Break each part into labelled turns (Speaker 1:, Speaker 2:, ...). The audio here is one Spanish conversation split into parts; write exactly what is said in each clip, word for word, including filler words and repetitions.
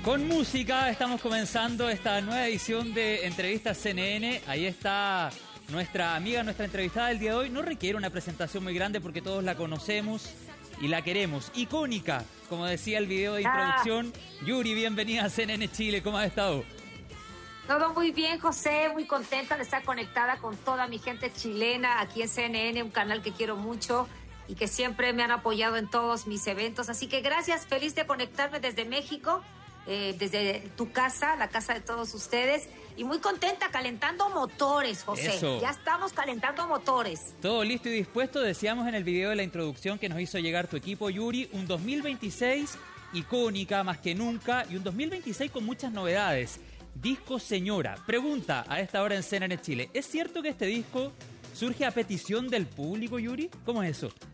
Speaker 1: Con música estamos comenzando esta nueva edición de Entrevistas C N N. Ahí está nuestra amiga, nuestra entrevistada del día de hoy. No requiere una presentación muy grande porque todos la conocemos y la queremos. Icónica, como decía el video de introducción. Ah. Yuri, bienvenida a C N N Chile. ¿Cómo has estado?
Speaker 2: Todo muy bien, José. Muy contenta de estar conectada con toda mi gente chilena aquí en C N N, un canal que quiero mucho y que siempre me han apoyado en todos mis eventos. Así que gracias, feliz de conectarme desde México. Eh, desde tu casa, la casa de todos ustedes, y muy contenta calentando motores, José. Eso. Ya estamos calentando motores.
Speaker 1: Todo listo y dispuesto, decíamos en el video de la introducción que nos hizo llegar tu equipo, Yuri, un dos mil veintiséis icónica más que nunca y un dos mil veintiséis con muchas novedades. Disco Señora. Pregunta a esta hora en C N N Chile, ¿es cierto que este disco surge a petición del público, Yuri? ¿Cómo es eso?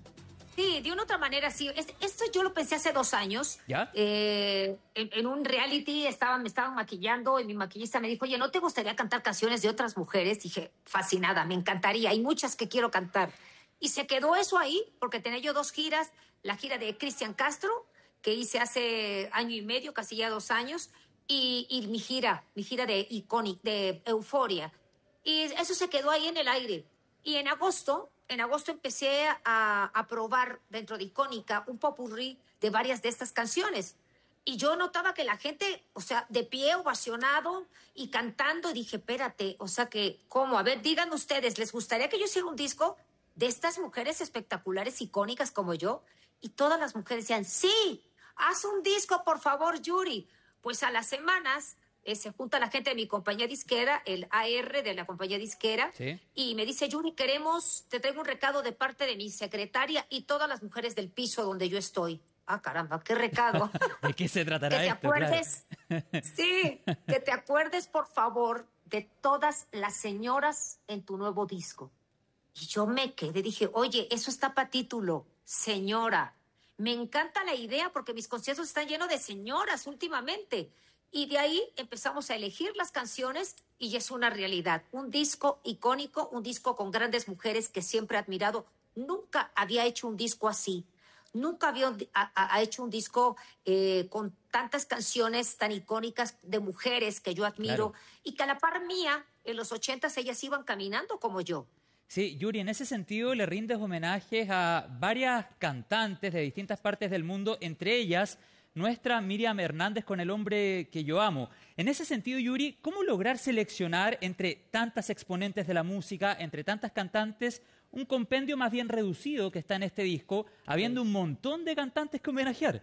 Speaker 2: Sí, de una otra manera, sí. Esto yo lo pensé hace dos años.
Speaker 1: ¿Ya?
Speaker 2: Eh, en, en un reality estaban, me estaban maquillando y mi maquillista me dijo, oye, ¿no te gustaría cantar canciones de otras mujeres? Dije, fascinada, me encantaría. Hay muchas que quiero cantar. Y se quedó eso ahí, porque tenía yo dos giras. La gira de Cristian Castro, que hice hace año y medio, casi ya dos años, y, y mi gira, mi gira de Iconic, de Euforia. Y eso se quedó ahí en el aire. Y en agosto... En agosto empecé a, a probar dentro de Icónica un popurrí de varias de estas canciones. Y yo notaba que la gente, o sea, de pie, ovacionado y cantando. Y dije, espérate, o sea que, ¿cómo? A ver, digan ustedes, ¿les gustaría que yo hiciera un disco de estas mujeres espectaculares, icónicas como yo? Y todas las mujeres decían, sí, haz un disco, por favor, Yuri. Pues a las semanas... Eh, se junta la gente de mi compañía disquera, el A R de la compañía disquera,
Speaker 1: ¿sí?
Speaker 2: Y me dice, Yuri, queremos, te traigo un recado de parte de mi secretaria y todas las mujeres del piso donde yo estoy. Ah, caramba, qué recado.
Speaker 1: ¿De qué se tratará
Speaker 2: que te
Speaker 1: esto?
Speaker 2: Acuerdes,
Speaker 1: claro.
Speaker 2: Sí, que te acuerdes, por favor, de todas las señoras en tu nuevo disco. Y yo me quedé, dije, oye, eso está para título, señora. Me encanta la idea porque mis conciertos están llenos de señoras últimamente. Y de ahí empezamos a elegir las canciones y es una realidad. Un disco icónico, un disco con grandes mujeres que siempre he admirado. Nunca había hecho un disco así. Nunca había ha, ha hecho un disco eh, con tantas canciones tan icónicas de mujeres que yo admiro. Claro. Y que a la par mía, en los ochentas, ellas iban caminando como yo.
Speaker 1: Sí, Yuri, en ese sentido le rindes homenajes a varias cantantes de distintas partes del mundo, entre ellas... nuestra Miriam Hernández con El hombre que yo amo. En ese sentido, Yuri, ¿cómo lograr seleccionar entre tantas exponentes de la música, entre tantas cantantes, un compendio más bien reducido que está en este disco, habiendo un montón de cantantes que homenajear?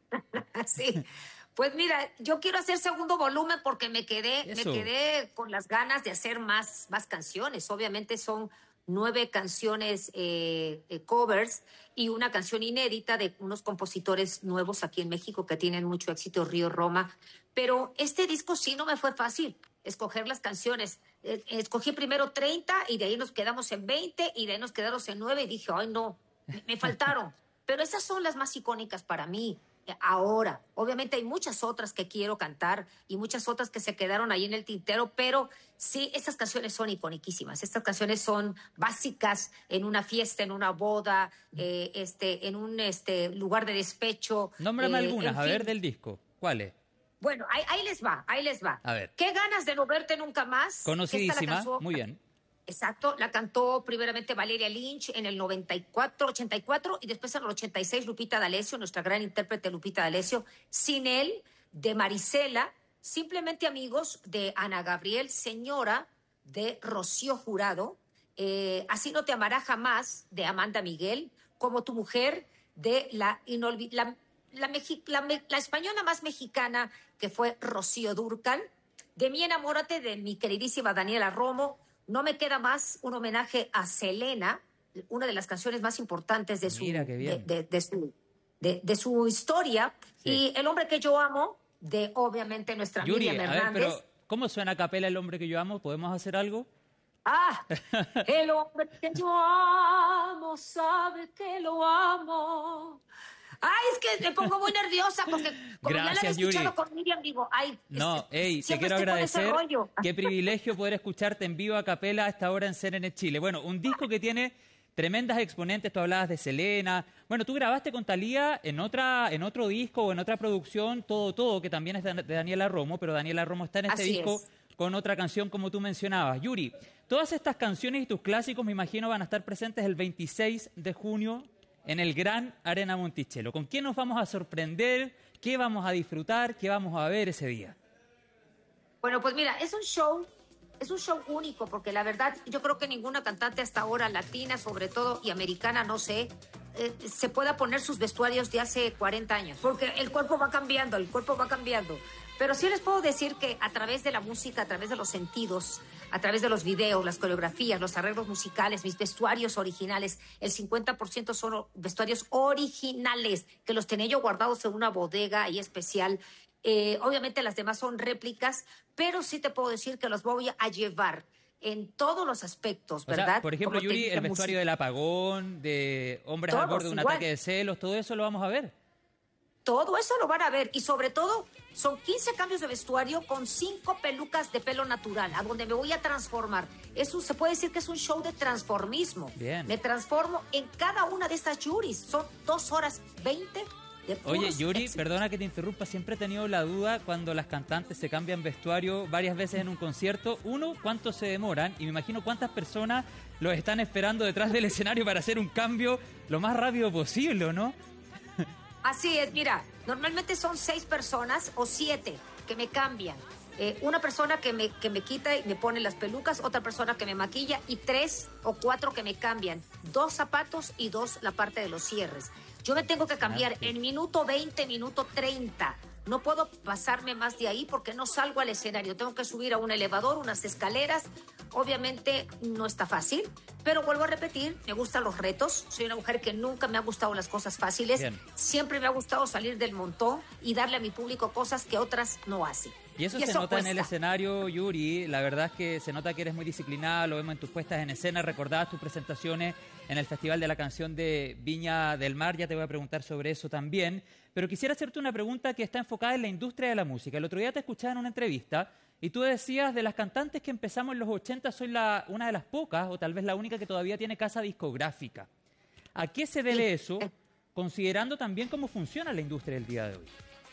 Speaker 2: Sí, pues mira, yo quiero hacer segundo volumen porque me quedé, me quedé con las ganas de hacer más, más canciones. Obviamente son nueve canciones eh, eh, covers y una canción inédita de unos compositores nuevos aquí en México que tienen mucho éxito, Río Roma. Pero este disco sí no me fue fácil escoger las canciones. Eh, escogí primero treinta y de ahí nos quedamos en veinte y de ahí nos quedamos en nueve y dije, ay no, me, me faltaron. Pero esas son las más icónicas para mí. Ahora, obviamente hay muchas otras que quiero cantar y muchas otras que se quedaron ahí en el tintero, pero sí, estas canciones son iconiquísimas. Estas canciones son básicas en una fiesta, en una boda, eh, este, en un este, lugar de despecho.
Speaker 1: Nómbrame
Speaker 2: eh,
Speaker 1: algunas, a ver, del disco. ¿Cuáles?
Speaker 2: Bueno, ahí, ahí les va, ahí les va.
Speaker 1: A ver.
Speaker 2: ¿Qué ganas de no verte nunca más?
Speaker 1: Conocidísima, muy bien.
Speaker 2: Exacto, la cantó primeramente Valeria Lynch en el noventa y cuatro, ochenta y cuatro y después en el ochenta y seis Lupita D'Alessio, nuestra gran intérprete Lupita D'Alessio. Sin él, de Marisela, Simplemente Amigos de Ana Gabriel, Señora de Rocío Jurado, eh, Así no te amará jamás de Amanda Miguel, Como tu mujer de la, inolvid- la, la, Mexi- la, la española más mexicana que fue Rocío Dúrcal, De mí enamórate de mi queridísima Daniela Romo. No me queda más, un homenaje a Selena, una de las canciones más importantes de su,
Speaker 1: Mira, qué bien.
Speaker 2: de, de, de su, de, de su historia.
Speaker 1: Sí.
Speaker 2: Y El hombre que yo amo, de obviamente nuestra
Speaker 1: Yuri,
Speaker 2: Miriam
Speaker 1: a ver,
Speaker 2: Hernández.
Speaker 1: pero ¿cómo suena a capela El hombre que yo amo? ¿Podemos hacer algo?
Speaker 2: Ah, el hombre que yo amo sabe que lo amo. Ay, es que me pongo muy nerviosa porque como
Speaker 1: Gracias,
Speaker 2: ya la he escuchado
Speaker 1: Yuri.
Speaker 2: con Miriam, digo, ay,
Speaker 1: No,
Speaker 2: es,
Speaker 1: hey, te
Speaker 2: siempre
Speaker 1: quiero
Speaker 2: estoy con ese
Speaker 1: agradecer.
Speaker 2: rollo.
Speaker 1: Qué privilegio poder escucharte en vivo a capela a esta hora en C N N Chile. Bueno, un disco que tiene tremendas exponentes, tú hablabas de Selena. Bueno, tú grabaste con Thalía en, otra, en otro disco o en otra producción, Todo Todo, que también es de, de Daniela Romo, pero Daniela Romo está en este
Speaker 2: Así
Speaker 1: disco
Speaker 2: es.
Speaker 1: con otra canción como tú mencionabas. Yuri, todas estas canciones y tus clásicos me imagino van a estar presentes el veintiséis de junio en el Gran Arena Monticello. ¿Con qué nos vamos a sorprender? ¿Qué vamos a disfrutar? ¿Qué vamos a ver ese día?
Speaker 2: Bueno, pues mira, es un show, es un show único, porque la verdad, yo creo que ninguna cantante hasta ahora, latina sobre todo, y americana, no sé, eh, se pueda poner sus vestuarios de hace cuarenta años, porque el cuerpo va cambiando, el cuerpo va cambiando. Pero sí les puedo decir que a través de la música, a través de los sentidos, a través de los videos, las coreografías, los arreglos musicales, mis vestuarios originales, el cincuenta por ciento son vestuarios originales, que los tenía yo guardados en una bodega ahí especial. Eh, obviamente las demás son réplicas, pero sí te puedo decir que los voy a llevar en todos los aspectos,
Speaker 1: O sea,
Speaker 2: ¿verdad?
Speaker 1: por ejemplo,
Speaker 2: Como te
Speaker 1: Yuri,
Speaker 2: dije,
Speaker 1: el vestuario
Speaker 2: música.
Speaker 1: del apagón, de hombres al
Speaker 2: Todos,
Speaker 1: borde de un
Speaker 2: igual.
Speaker 1: ataque de celos, todo eso lo vamos a ver.
Speaker 2: Todo eso lo van a ver y sobre todo son quince cambios de vestuario con cinco pelucas de pelo natural, a donde me voy a transformar. Eso se puede decir que es un show de transformismo.
Speaker 1: Bien.
Speaker 2: Me transformo en cada una de estas Yuris. Son dos horas veinte de puros
Speaker 1: Oye, Yuri,
Speaker 2: éxitos.
Speaker 1: perdona que te interrumpa, siempre he tenido la duda cuando las cantantes se cambian vestuario varias veces en un concierto. Uno, ¿cuánto se demoran? Y me imagino cuántas personas los están esperando detrás del escenario para hacer un cambio lo más rápido posible, ¿no?
Speaker 2: Así es, mira, normalmente son seis personas o siete que me cambian. Eh, una persona que me, que me quita y me pone las pelucas, otra persona que me maquilla y tres o cuatro que me cambian. Dos zapatos y dos la parte de los cierres. Yo me tengo que cambiar
Speaker 1: Ah, sí.
Speaker 2: en minuto veinte, minuto treinta. No puedo pasarme más de ahí porque no salgo al escenario. Tengo que subir a un elevador, unas escaleras. Obviamente no está fácil, pero vuelvo a repetir, me gustan los retos. Soy una mujer que nunca me ha gustado las cosas fáciles.
Speaker 1: Bien.
Speaker 2: Siempre me ha gustado salir del montón y darle a mi público cosas que otras no hacen.
Speaker 1: Y eso se nota en el
Speaker 2: cuesta.
Speaker 1: escenario, Yuri. La verdad es que se nota que eres muy disciplinada, lo vemos en tus puestas en escena. Recordabas tus presentaciones en el Festival de la Canción de Viña del Mar. Ya te voy a preguntar sobre eso también. Pero quisiera hacerte una pregunta que está enfocada en la industria de la música. El otro día te escuchaba en una entrevista y tú decías, de las cantantes que empezamos en los ochenta, soy la, una de las pocas, o tal vez la única, que todavía tiene casa discográfica. ¿A qué se debe eso, considerando también cómo funciona la industria del día de hoy?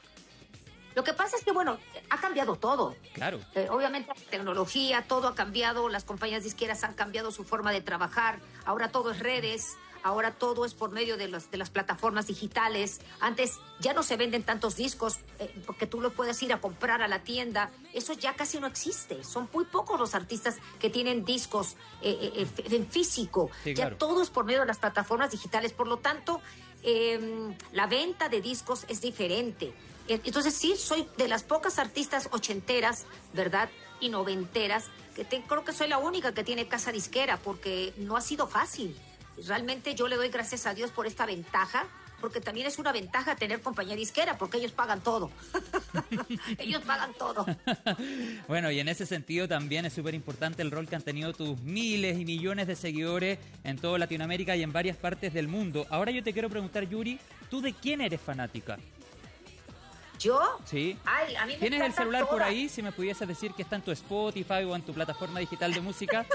Speaker 2: Lo que pasa es que, bueno, ha cambiado todo.
Speaker 1: Claro.
Speaker 2: Eh, obviamente la tecnología, todo ha cambiado, las compañías disqueras han cambiado su forma de trabajar, ahora todo es redes, ahora todo es por medio de, los, de las plataformas digitales. Antes ya no se venden tantos discos eh, porque tú los puedes ir a comprar a la tienda, eso ya casi no existe, son muy pocos los artistas que tienen discos eh, eh, eh, en físico,
Speaker 1: Sí,
Speaker 2: ya
Speaker 1: claro.
Speaker 2: todo es por medio de las plataformas digitales, por lo tanto eh, la venta de discos es diferente. Entonces sí, soy de las pocas artistas ochenteras, ¿verdad? Y noventeras, que te, creo que soy la única que tiene casa disquera, porque no ha sido fácil. Realmente yo le doy gracias a Dios por esta ventaja, porque también es una ventaja tener compañía disquera, porque ellos pagan todo. Ellos pagan todo.
Speaker 1: Bueno, y en ese sentido también es súper importante el rol que han tenido tus miles y millones de seguidores en toda Latinoamérica y en varias partes del mundo. Ahora yo te quiero preguntar, Yuri, ¿tú de quién eres fanática?
Speaker 2: ¿Yo?
Speaker 1: Sí.
Speaker 2: Ay, a mí me
Speaker 1: ¿Tienes el
Speaker 2: encantan
Speaker 1: celular por
Speaker 2: todas.
Speaker 1: ahí? Si me pudieses decir que está en tu Spotify o en tu plataforma digital de música.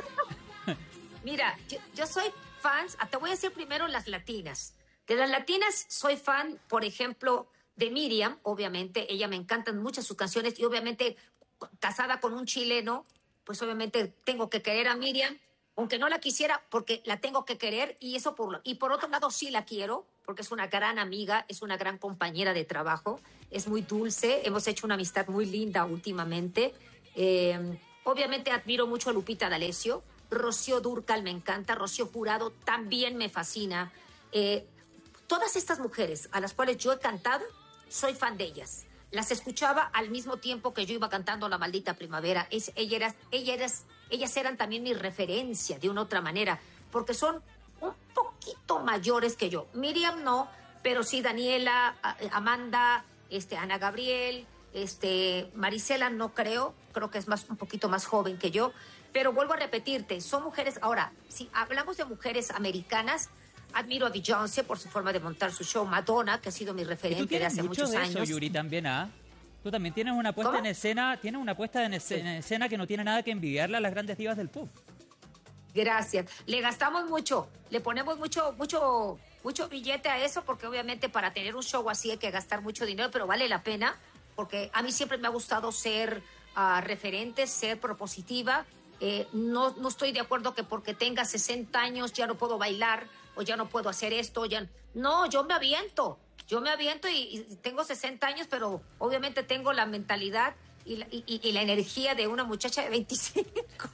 Speaker 2: Mira, yo, yo soy fan, te voy a decir primero las latinas. De las latinas soy fan, por ejemplo, de Miriam, obviamente, ella me encantan muchas sus canciones y obviamente casada con un chileno, pues obviamente tengo que querer a Miriam, aunque no la quisiera porque la tengo que querer y eso por lo- y por otro lado sí la quiero porque es una gran amiga, es una gran compañera de trabajo, es muy dulce, hemos hecho una amistad muy linda últimamente. Eh, obviamente admiro mucho a Lupita D'Alessio, Rocío Dúrcal me encanta, Rocío Jurado también me fascina. Eh, todas estas mujeres a las cuales yo he cantado, soy fan de ellas. Las escuchaba al mismo tiempo que yo iba cantando La Maldita Primavera. Es, ella era, ella era, ellas eran también mi referencia de una otra manera, porque son un poquito mayores que yo. Miriam no, pero sí Daniela, a- Amanda, este, Ana Gabriel, este, Marisela no creo, creo que es más, un poquito más joven que yo, pero vuelvo a repetirte, son mujeres, ahora, si hablamos de mujeres americanas, admiro a Beyoncé por su forma de montar su show, Madonna, que ha sido mi
Speaker 1: Y tú
Speaker 2: referente de
Speaker 1: tienes
Speaker 2: hace
Speaker 1: mucho
Speaker 2: muchos
Speaker 1: de
Speaker 2: años.
Speaker 1: eso, Yuri, también, ¿ah? Tú también tienes una puesta
Speaker 2: ¿Cómo?
Speaker 1: en escena, tienes una puesta en, escena, en escena que no tiene nada que envidiarle a las grandes divas del pop.
Speaker 2: Gracias. Le gastamos mucho, le ponemos mucho, mucho, mucho billete a eso, porque obviamente para tener un show así hay que gastar mucho dinero, pero vale la pena, porque a mí siempre me ha gustado ser uh, referente, ser propositiva. Eh, no, no estoy de acuerdo que porque tenga sesenta años ya no puedo bailar o ya no puedo hacer esto. Ya... No, yo me aviento, yo me aviento y, y tengo sesenta años, pero obviamente tengo la mentalidad y la, y, y la energía de una muchacha de veinticinco.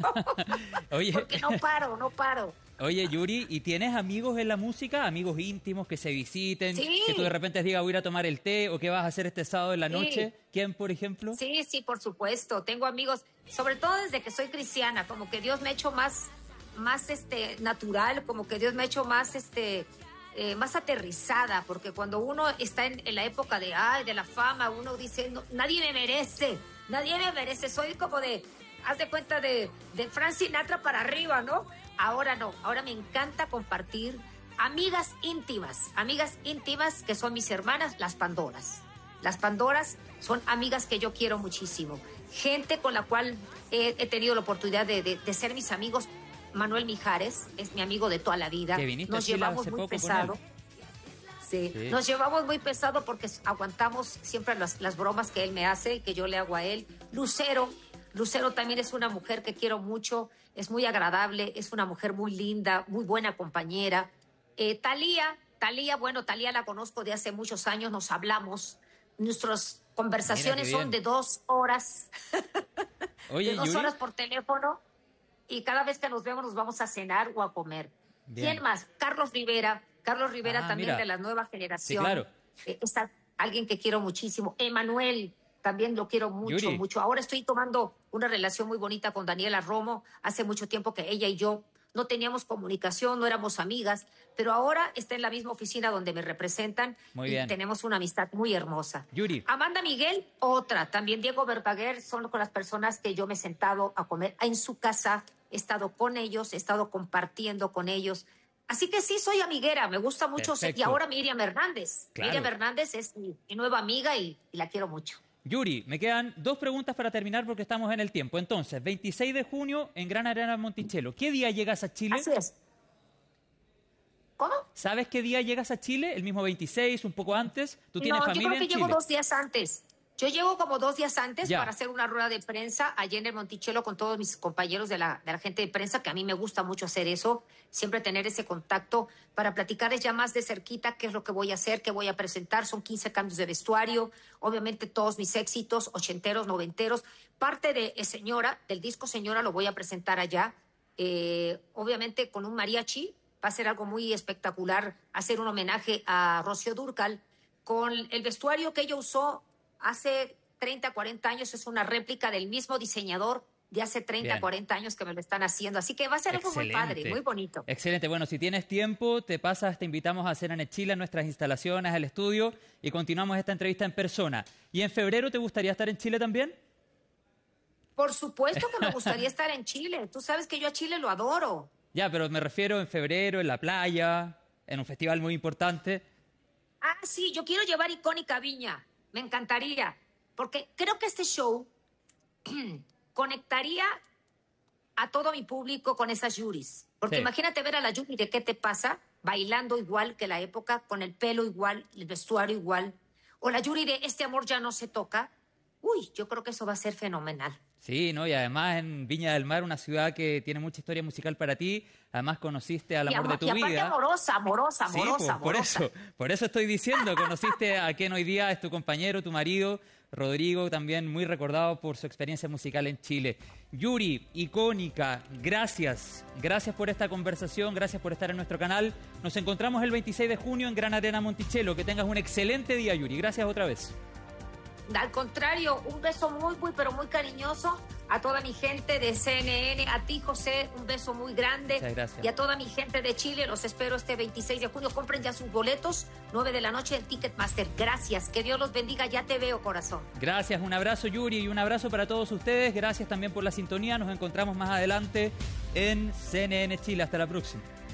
Speaker 1: Oye.
Speaker 2: Porque no paro, no paro.
Speaker 1: Oye, Yuri, ¿y tienes amigos en la música? ¿Amigos íntimos que se visiten?
Speaker 2: Sí.
Speaker 1: Que tú de repente digas, voy a ir a tomar el té, o qué vas a hacer este sábado en la
Speaker 2: Sí.
Speaker 1: noche. ¿Quién, por ejemplo?
Speaker 2: Sí, sí, por supuesto. Tengo amigos, sobre todo desde que soy cristiana, como que Dios me ha hecho más, más este, natural, como que Dios me ha hecho más, este, eh, más aterrizada, porque cuando uno está en, en la época de, ay, de la fama, uno dice, no, nadie me merece, nadie me merece. Soy como de, haz de cuenta de, de Frank Sinatra para arriba, ¿no? Ahora no, ahora me encanta compartir amigas íntimas, amigas íntimas que son mis hermanas, las Pandoras. Las Pandoras son amigas que yo quiero muchísimo. Gente con la cual he, he tenido la oportunidad de, de, de ser mis amigos. Manuel Mijares es mi amigo de toda la vida.
Speaker 1: Que viniste
Speaker 2: Nos
Speaker 1: a Chile
Speaker 2: llevamos
Speaker 1: hace
Speaker 2: muy
Speaker 1: poco con
Speaker 2: pesado.
Speaker 1: él.
Speaker 2: Sí.
Speaker 1: Sí.
Speaker 2: Nos llevamos muy pesado porque aguantamos siempre las, las bromas que él me hace y que yo le hago a él. Lucero, Lucero también es una mujer que quiero mucho, es muy agradable, es una mujer muy linda, muy buena compañera. Eh, Talía, Talía, bueno, Talía la conozco de hace muchos años, nos hablamos, nuestras conversaciones
Speaker 1: Mira qué
Speaker 2: son
Speaker 1: bien.
Speaker 2: de dos horas,
Speaker 1: Oye,
Speaker 2: de dos
Speaker 1: Yuri.
Speaker 2: horas por teléfono, y cada vez que nos vemos nos vamos a cenar o a comer.
Speaker 1: Bien.
Speaker 2: ¿Quién más? Carlos Rivera, Carlos Rivera
Speaker 1: Ah,
Speaker 2: también
Speaker 1: mira.
Speaker 2: de la nueva generación.
Speaker 1: Sí, claro.
Speaker 2: Eh, es a- alguien que quiero muchísimo. Emanuel, también lo quiero mucho,
Speaker 1: Yuri.
Speaker 2: mucho. Ahora estoy tomando una relación muy bonita con Daniela Romo. Hace mucho tiempo que ella y yo no teníamos comunicación, no éramos amigas, pero ahora está en la misma oficina donde me representan.
Speaker 1: Muy
Speaker 2: y
Speaker 1: bien.
Speaker 2: tenemos una amistad muy hermosa.
Speaker 1: Yuri.
Speaker 2: Amanda Miguel, otra. También Diego Verdaguer son con las personas que yo me he sentado a comer en su casa. He estado con ellos, he estado compartiendo con ellos. Así que sí, soy amiguera, me gusta mucho. ser- Y
Speaker 1: Perfecto.
Speaker 2: ahora Miriam Hernández.
Speaker 1: Claro.
Speaker 2: Miriam Hernández es mi, mi nueva amiga y, y la quiero mucho.
Speaker 1: Yuri, me quedan dos preguntas para terminar porque estamos en el tiempo. Entonces, veintiséis de junio en Gran Arena Monticello. ¿Qué día llegas a Chile?
Speaker 2: Así es. ¿Cómo?
Speaker 1: ¿Sabes qué día llegas a Chile? ¿El mismo veintiséis, un poco antes? ¿Tú tienes
Speaker 2: No, yo
Speaker 1: familia
Speaker 2: creo que
Speaker 1: en
Speaker 2: llego
Speaker 1: Chile?
Speaker 2: dos días antes. Yo llego como dos días antes
Speaker 1: Ya.
Speaker 2: para hacer una rueda de prensa allá en el Monticello con todos mis compañeros de la, de la gente de prensa, que a mí me gusta mucho hacer eso, siempre tener ese contacto para platicarles ya más de cerquita qué es lo que voy a hacer, qué voy a presentar. Son quince cambios de vestuario, obviamente todos mis éxitos, ochenteros, noventeros. Parte de eh, Señora, del disco Señora, lo voy a presentar allá, eh, obviamente con un mariachi. Va a ser algo muy espectacular, hacer un homenaje a Rocío Dúrcal con el vestuario que ella usó hace treinta, cuarenta años. Es una réplica del mismo diseñador de hace treinta,
Speaker 1: Bien.
Speaker 2: cuarenta años que me lo están haciendo. Así que va a ser algo muy
Speaker 1: Excelente.
Speaker 2: padre, muy bonito.
Speaker 1: Excelente. Bueno, si tienes tiempo, te pasas, te invitamos a Cena en Chile, a nuestras instalaciones, al estudio, y continuamos esta entrevista en persona. ¿Y en febrero te gustaría estar en Chile también?
Speaker 2: Por supuesto que me gustaría estar en Chile. Tú sabes que yo a Chile lo adoro.
Speaker 1: Ya, pero me refiero en febrero, en la playa, en un festival muy importante.
Speaker 2: Ah, sí, yo quiero llevar Icónica Viña. Me encantaría. Porque creo que este show conectaría a todo mi público con esas Yuris. Porque
Speaker 1: Sí.
Speaker 2: imagínate ver a la Yuri de ¿Qué te pasa? Bailando igual que la época, con el pelo igual, el vestuario igual. O la Yuri de Este amor ya no se toca. Uy, yo creo que eso va a ser fenomenal.
Speaker 1: Sí, ¿no? Y además en Viña del Mar, una ciudad que tiene mucha historia musical para ti. Además conociste al
Speaker 2: Y,
Speaker 1: amor
Speaker 2: amo-
Speaker 1: de tu
Speaker 2: y aparte
Speaker 1: vida.
Speaker 2: amorosa, amorosa,
Speaker 1: Sí,
Speaker 2: amorosa,
Speaker 1: pues, por
Speaker 2: amorosa.
Speaker 1: eso, por eso estoy diciendo, conociste a quien hoy día es tu compañero, tu marido, Rodrigo, también muy recordado por su experiencia musical en Chile. Yuri, Icónica, gracias, gracias por esta conversación, gracias por estar en nuestro canal. Nos encontramos el veintiséis de junio en Gran Arena Monticello. Que tengas un excelente día, Yuri. Gracias otra vez.
Speaker 2: Al contrario, un beso muy, muy, pero muy cariñoso a toda mi gente de C N N, a ti, José, un beso muy grande.
Speaker 1: Muchas gracias.
Speaker 2: Y a toda mi gente de Chile, los espero este veintiséis de junio. Compren ya sus boletos, nueve de la noche en Ticketmaster. Gracias, que Dios los bendiga, ya te veo, corazón.
Speaker 1: Gracias, un abrazo, Yuri, y un abrazo para todos ustedes. Gracias también por la sintonía. Nos encontramos más adelante en C N N Chile. Hasta la próxima.